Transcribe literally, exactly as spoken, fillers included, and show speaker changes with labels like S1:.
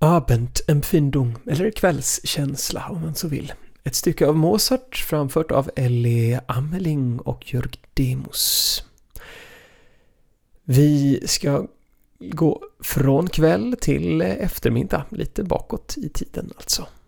S1: Abendempfindung, eller kvällskänsla om man så vill. Ett stycke av Mozart framfört av Ellie Ameling och Jörg Demos. Vi ska gå från kväll till eftermiddag, lite bakåt i tiden alltså.